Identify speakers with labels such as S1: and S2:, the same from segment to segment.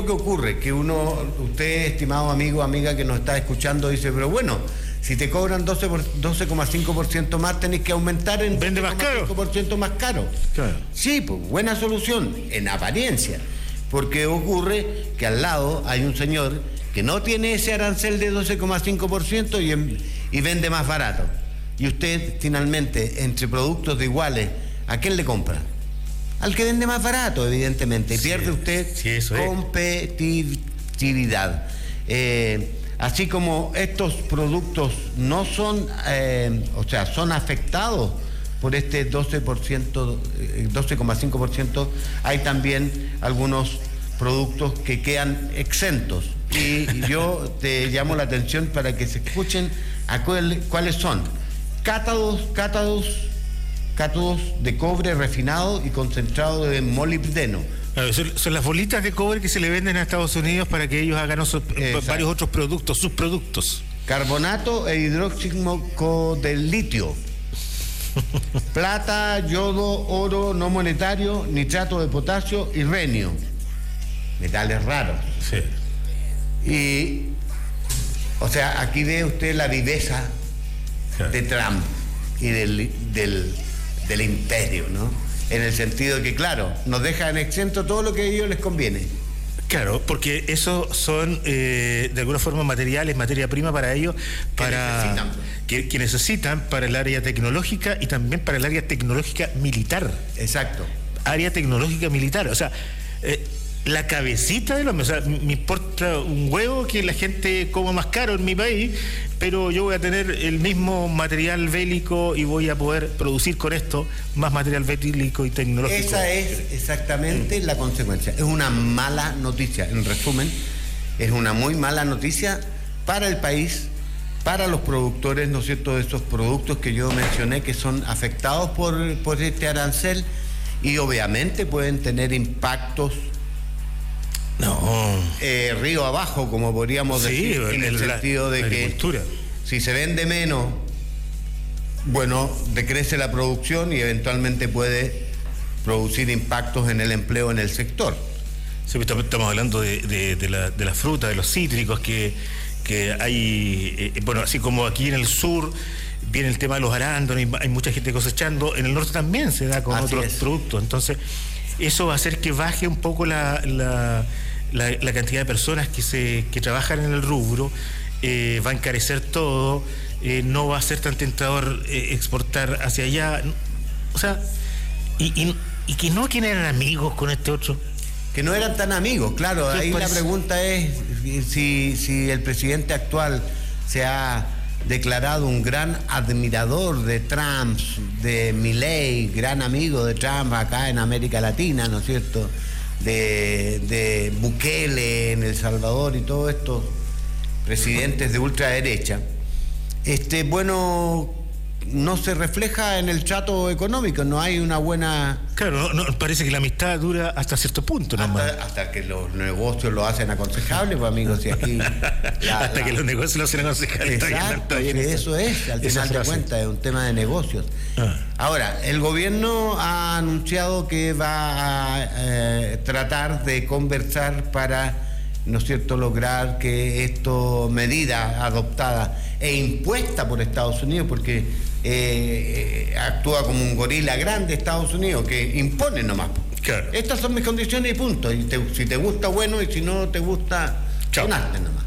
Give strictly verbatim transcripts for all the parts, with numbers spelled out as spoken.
S1: que ocurre? Que uno, usted, estimado amigo, amiga que nos está escuchando, dice, pero bueno, si te cobran doce coma cinco por ciento más, tenés que aumentar en
S2: ¿Vende más caro?
S1: cinco por ciento más caro.
S2: Claro.
S1: Sí, pues buena solución, en apariencia. Porque ocurre que al lado hay un señor que no tiene ese arancel de doce coma cinco por ciento y, y vende más barato. Y usted, finalmente, entre productos de iguales, ¿a quién le compra? Al que vende más barato, evidentemente. Y sí, pierde usted
S2: sí, eso
S1: competitividad. Eh, así como estos productos no son, eh, o sea, son afectados por este doce por ciento, doce coma cinco por ciento, hay también algunos productos que quedan exentos. Y yo te llamo la atención para que se escuchen a cuál, cuáles son. Cátodos, cátodos, cátodos de cobre refinado y concentrado de molibdeno.
S2: Claro, son, son las bolitas de cobre que se le venden a Estados Unidos para que ellos hagan osos, varios otros productos, subproductos.
S1: Carbonato e hidróxido de litio. Plata, yodo, oro no monetario, nitrato de potasio y renio. Metales raros.
S2: Sí.
S1: Y, o sea, aquí ve usted la viveza, claro, de Trump y del, del, del imperio, ¿no? En el sentido de que, claro, nos dejan exento todo lo que a ellos les conviene.
S2: Claro, porque eso son eh, de alguna forma materiales, materia prima para ellos, para
S1: que necesitan.
S2: Que, que necesitan para el área tecnológica y también para el área tecnológica militar.
S1: Exacto.
S2: Área tecnológica militar, o sea, eh, la cabecita de los... O sea, me importa un huevo que la gente coma más caro en mi país, pero yo voy a tener el mismo material bélico y voy a poder producir con esto más material bélico y tecnológico.
S1: Esa es exactamente mm. la consecuencia. Es una mala noticia. En resumen, es una muy mala noticia para el país, para los productores, ¿no es cierto?, de esos productos que yo mencioné que son afectados por, por este arancel y obviamente pueden tener impactos
S2: No.
S1: Eh, río abajo, como podríamos
S2: sí,
S1: decir, en el, el sentido de que si se vende menos, bueno, decrece la producción y eventualmente puede producir impactos en el empleo en el sector.
S2: Sí, estamos hablando de, de, de, la, de la fruta, de los cítricos, que, que hay, eh, bueno, así como aquí en el sur viene el tema de los arándanos, hay mucha gente cosechando, en el norte también se da con así otros es. productos, entonces eso va a hacer que baje un poco la, la, la, la cantidad de personas que se que trabajan en el rubro, eh, va a encarecer todo, eh, no va a ser tan tentador eh, exportar hacia allá, o sea, y, y, y que no quieren eran amigos con este otro.
S1: Que no eran tan amigos, claro, ahí parece? La pregunta es si, si el presidente actual se ha declarado un gran admirador de Trump, de Milei, gran amigo de Trump acá en América Latina, ¿no es cierto?, de, de Bukele en El Salvador y todos estos presidentes de ultraderecha. Este, bueno, no se refleja en el trato económico, no hay una buena...
S2: Claro, no, no, parece que la amistad dura hasta cierto punto nomás.
S1: Hasta, hasta que los negocios lo hacen aconsejable, pues amigos, y aquí... La,
S2: hasta
S1: la...
S2: que los negocios lo hacen aconsejable.
S1: Exacto, bien, bien, eso es, al final de cuentas, es un tema de negocios. Ah. Ahora, el gobierno ha anunciado que va a eh, tratar de conversar para, ¿no es cierto?, lograr que esto, medida adoptada e impuesta por Estados Unidos, porque eh, eh, actúa como un gorila grande Estados Unidos, que impone nomás.
S2: Claro. Estas
S1: son mis condiciones y punto. Y te, si te gusta, bueno, y si no te gusta, sonaste nomás.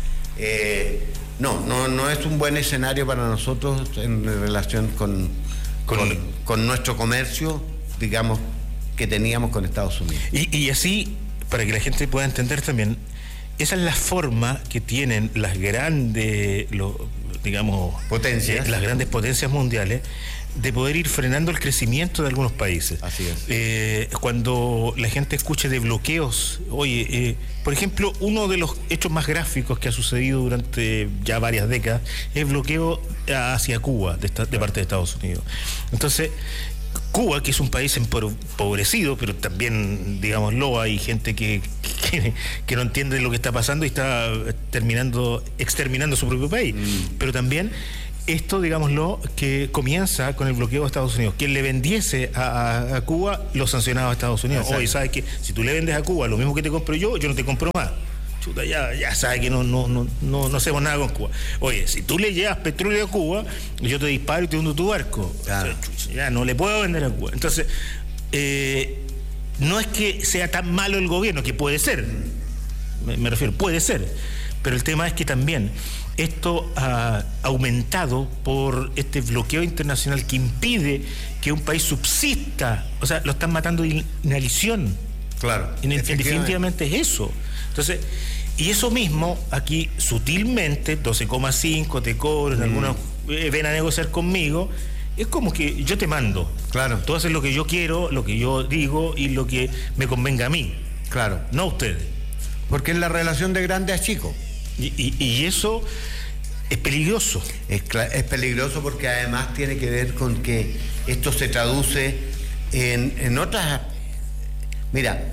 S1: Eh, no, no, no es un buen escenario para nosotros en relación con, con, con, con nuestro comercio, digamos, que teníamos con Estados Unidos.
S2: Y, y así, para que la gente pueda entender también, esa es la forma que tienen las grandes, lo, digamos,
S1: potencias,
S2: eh, las grandes potencias mundiales, de poder ir frenando el crecimiento de algunos países.
S1: Así es.
S2: Eh, cuando la gente escuche de bloqueos, oye, eh, por ejemplo, uno de los hechos más gráficos que ha sucedido durante ya varias décadas es el bloqueo hacia Cuba de, esta, de parte de Estados Unidos. Entonces, Cuba, que es un país empobrecido, pero también, digámoslo, hay gente que, que, que no entiende lo que está pasando y está terminando, exterminando su propio país. Mm. Pero también esto, digámoslo, que comienza con el bloqueo de Estados Unidos. Quien le vendiese a, a, a Cuba lo sancionaba a Estados Unidos. Oye, ¿sabes qué? Si tú le vendes a Cuba lo mismo que te compro yo, yo no te compro más. Chuta, ya, ya sabes que no, no, no, no, no hacemos nada con Cuba. Oye, si tú le llevas petróleo a Cuba, yo te disparo y te hundo tu barco. Claro. O sea, chucha, ya no le puedo vender a Cuba. Entonces, eh, no es que sea tan malo el gobierno, que puede ser, me, me refiero, puede ser, pero el tema es que también esto ha aumentado por este bloqueo internacional que impide que un país subsista. O sea, lo están matando de inanición. Claro. Y definitivamente es eso. Entonces, y eso mismo, aquí sutilmente, doce coma cinco te cobran, mm. algunos eh, ven a negociar conmigo, es como que yo te mando. Claro. Tú haces lo que yo quiero, lo que yo digo y lo que me convenga a mí. Claro. No a ustedes.
S1: Porque es la relación de grande a chico.
S2: Y, y, y eso es peligroso.
S1: Es, es peligroso porque además tiene que ver con que esto se traduce en, en otras... Mira,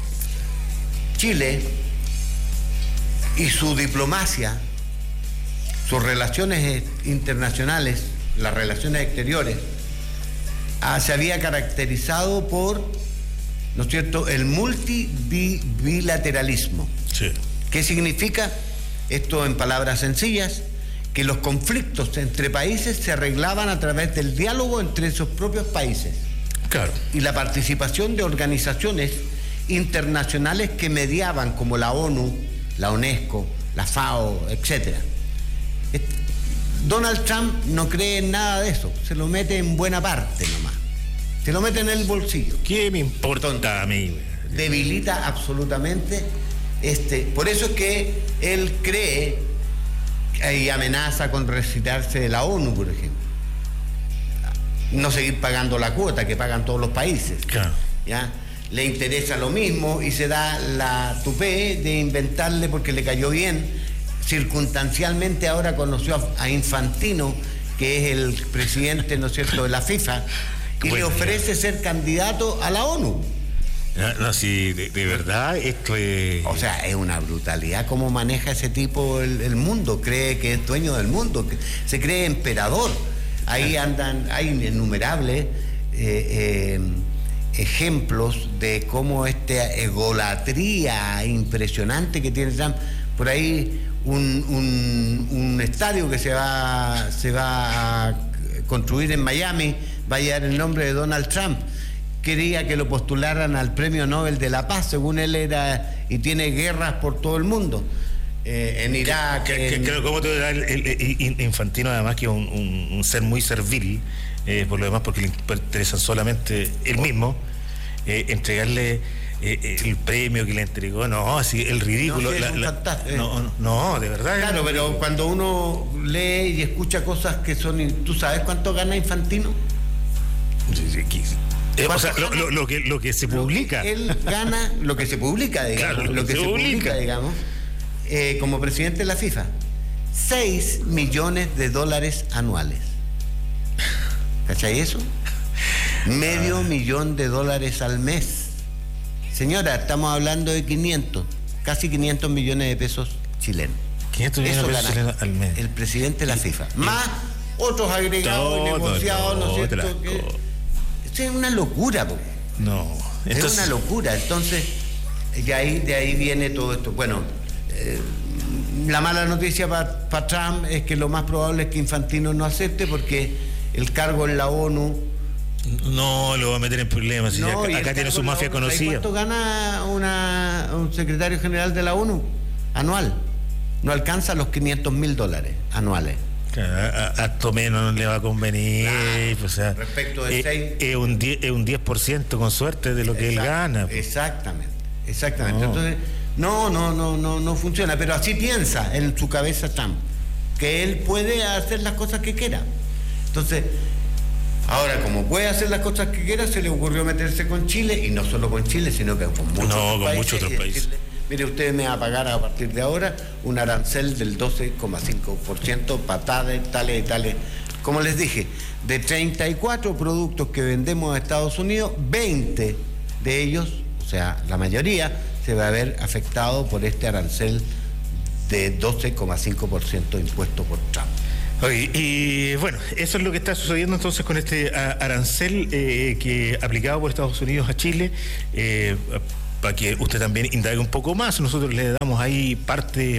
S1: Chile y su diplomacia, sus relaciones internacionales, las relaciones exteriores, ah, se había caracterizado por, ¿no es cierto?, el multibilateralismo. Sí. ¿Qué significa? Esto en palabras sencillas, que los conflictos entre países se arreglaban a través del diálogo entre sus propios países. Claro. Y la participación de organizaciones internacionales que mediaban, como la ONU, la UNESCO, la FAO, etcétera. Donald Trump no cree en nada de eso, se lo mete en buena parte nomás, se lo mete en el bolsillo.
S2: ¿Qué me importa Entonces, a mí?
S1: Debilita absolutamente este, por eso es que él cree y amenaza con retirarse de la ONU, por ejemplo, no seguir pagando la cuota que pagan todos los países. Claro. ¿Ya? Le interesa lo mismo y se da la tupé de inventarle, porque le cayó bien, circunstancialmente ahora conoció a, a Infantino, que es el presidente, ¿no es cierto?, de la FIFA, y bueno, le ofrece ya. ser candidato a la ONU.
S2: No, no sí, de, de verdad, esto es...
S1: O sea, es una brutalidad cómo maneja ese tipo el, el mundo, cree que es dueño del mundo, que se cree emperador. Ahí andan, hay innumerables eh, eh, ejemplos de cómo esta egolatría impresionante que tiene Trump. Por ahí un, un, un estadio que se va, se va a construir en Miami va a llevar el nombre de Donald Trump. Quería que lo postularan al Premio Nobel de la Paz, según él era, y tiene guerras por todo el mundo. Eh, en Irak.
S2: Que, en... que, que, ¿Cómo te dirá el, el, el Infantino, además, que es un, un, un ser muy servil, eh, por lo demás, porque le interesa solamente él mismo, eh, entregarle eh, el premio que le entregó? No, así, el ridículo.
S1: No, sí,
S2: la, la, no, no, no, de verdad.
S1: Claro, pero cuando uno lee y escucha cosas que son. ¿Tú sabes cuánto gana Infantino?
S2: Sí, sí, sí. Eh, o sea, lo, lo, lo, que, lo que se publica.
S1: Que él gana lo que se publica, digamos. Claro, lo, lo que, que se, se publica, publica digamos. Eh, como presidente de la FIFA, seis millones de dólares anuales. ¿Cachai eso? Medio ah. millón de dólares al mes. Señora, estamos hablando de quinientos, casi quinientos millones de pesos chilenos.
S2: quinientos millones de pesos chilenos al mes.
S1: El presidente de la FIFA. Y, Más otros agregados y negociados, ¿no es cierto? Que, esto es una locura, porque.
S2: No.
S1: Entonces, es una locura. Entonces, de ahí, de ahí viene todo esto. Bueno, Eh, la mala noticia para pa Trump es que lo más probable es que Infantino no acepte, porque el cargo en la ONU
S2: no lo va a meter en problemas. Si no, acá, acá tiene su mafia conocida.
S1: ¿Cuánto gana una, un secretario general de la ONU anual? No alcanza los quinientos mil dólares anuales.
S2: Hasta menos no le va a convenir. Claro,
S1: o sea, respecto de
S2: es,
S1: seis...
S2: es un diez, es un diez por ciento con suerte de lo que Exact, él gana.
S1: Exactamente, exactamente. No. Entonces, no, no, no, no, no funciona. Pero así piensa en su cabeza Trump, que él puede hacer las cosas que quiera. Entonces, ahora, como puede hacer las cosas que quiera, se le ocurrió meterse con Chile, y no solo con Chile, sino que con muchos
S2: no,
S1: otros
S2: con
S1: países,
S2: muchos otros países.
S1: Mire, usted me va a pagar a partir de ahora un arancel del doce coma cinco por ciento para tales, tales y tales. Como les dije, de treinta y cuatro productos que vendemos a Estados Unidos, veinte de ellos, o sea, la mayoría, se va a ver afectado por este arancel de doce coma cinco por ciento impuesto por Trump.
S2: Oye, y bueno, eso es lo que está sucediendo entonces con este arancel eh, que aplicado por Estados Unidos a Chile, eh, para que usted también indague un poco más. Nosotros le damos ahí parte